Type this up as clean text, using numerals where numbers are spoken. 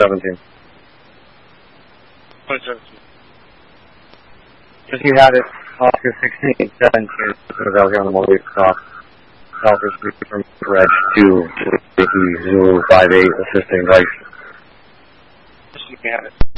2017. 2017. Because you had it Oscar 16, 17, because I was on the Mobile Cross. Alpha 3 from Reg 2, Zulu 58, assisting right. You can have it.